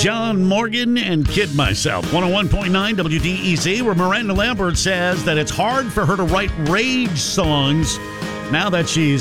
John Morgan and Kid Myself. 101.9 WDEZ, where Miranda Lambert says that it's hard for her to write rage songs now that she's